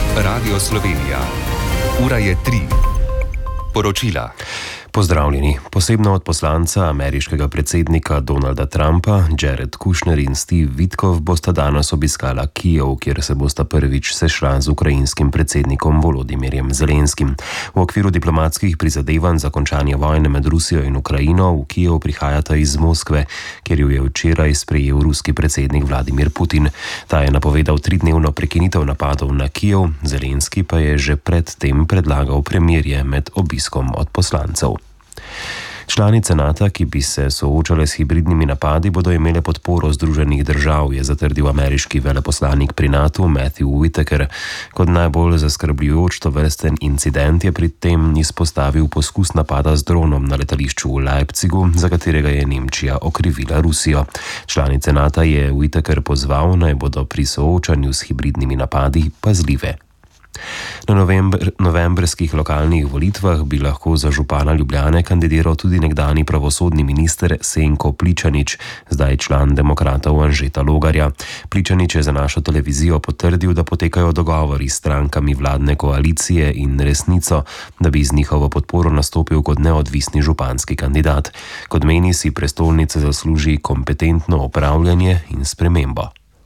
Radio Slovenija. Ura je 3. Poročila. Pozdravljeni. Posebno od poslanca ameriškega predsednika Donalda Trumpa, Jared Kushner in Steve Witkoff bosta danes obiskala Kijev, kjer se bosta prvič sešla z ukrajinskim predsednikom Volodymyrjem Zelenskim. V okviru diplomatskih prizadevanj za končanje vojne med Rusijo in Ukrajino v Kijev prihajata iz Moskve, kjer jo je včeraj sprejel ruski predsednik Vladimir Putin. Ta je napovedal 3-dnevno prekinitev napadov na Kijev, Zelenski pa je že predtem predlagal premirje med obiskom od poslancev. Članice NATO, ki bi se soočale s hibridnimi napadi, bodo imele podporo Združenih držav, je zatrdil ameriški veleposlanik pri NATO Matthew Whitaker. Kot najbolj zaskrbljujoč tovrsten incident je pri tem izpostavil poskus napada z dronom na letališču v Leipzigu, za katerega je Nemčija okrivila Rusijo. Članice NATO je Whitaker pozval, naj bodo pri soočanju s hibridnimi napadi pazljive. Na novembrskih lokalnih volitvah bi lahko za župana Ljubljane kandidiral tudi nekdanji pravosodni minister Senko Pličanič, zdaj član demokratov Anžeta Logarja. Pličanič je za našo televizijo potrdil, da potekajo dogovori s strankami vladne koalicije in Resnico, da bi z njihovo podporo nastopil kot neodvisni županski kandidat. Kot meni, si prestolnica zasluži kompetentno upravljanje in spremembo.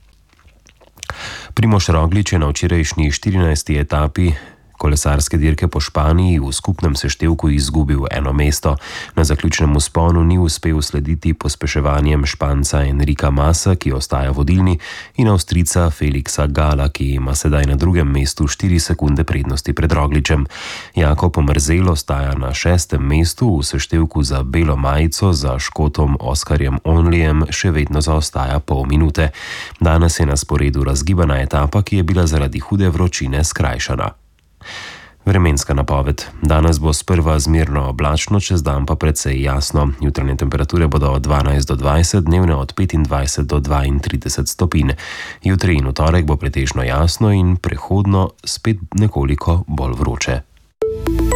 Primož Roglič je na včerajšnji 14. etapi kolesarske dirke po Španiji v skupnem seštevku izgubil eno mesto. Na zaključnem vzponu ni uspel slediti pospeševanjem Španca Enrika Masa, ki ostaja vodilni, in Avstrijca Felixa Gala, ki ima sedaj na drugem mestu 4 sekunde prednosti pred Rogličem. Jakob Omerzel ostaja na 6. mestu, v seštevku za belo majico za Škotom Oskarjem Onlyjem še vedno zaostaja pol minute. Danes je na sporedu razgibana etapa, ki je bila zaradi hude vročine skrajšana. Vremenska napoved. Danes bo sprva zmerno oblačno, čez dan pa precej jasno. Jutranje temperature bodo od 12 do 20, dnevne od 25 do 32 stopinj. Jutri in v torek bo pretežno jasno in prehodno spet nekoliko bolj vroče.